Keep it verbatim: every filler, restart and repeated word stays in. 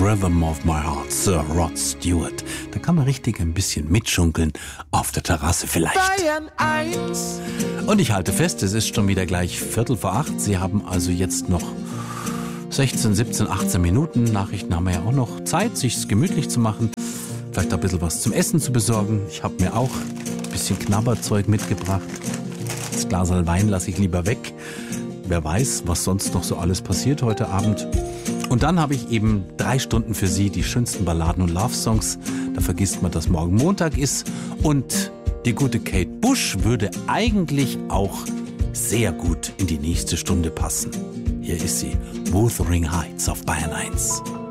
Rhythm of My Heart, Sir Rod Stewart. Da kann man richtig ein bisschen mitschunkeln, auf der Terrasse vielleicht. Und ich halte fest, es ist schon wieder gleich Viertel vor acht. Sie haben also jetzt noch sechzehn, siebzehn, achtzehn Minuten. Nachrichten haben wir ja auch noch Zeit, sich's gemütlich zu machen. Vielleicht ein bisschen was zum Essen zu besorgen. Ich habe mir auch ein bisschen Knabberzeug mitgebracht. Das Glas Wein lasse ich lieber weg. Wer weiß, was sonst noch so alles passiert heute Abend. Und dann habe ich eben drei Stunden für Sie, die schönsten Balladen und Love-Songs. Da vergisst man, dass morgen Montag ist. Und die gute Kate Bush würde eigentlich auch sehr gut in die nächste Stunde passen. Hier ist sie, Wuthering Heights auf Bayern eins.